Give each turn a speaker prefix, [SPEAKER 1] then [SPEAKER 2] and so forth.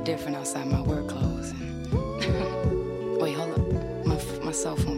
[SPEAKER 1] different outside my work clothes. And wait, hold up. My cell phone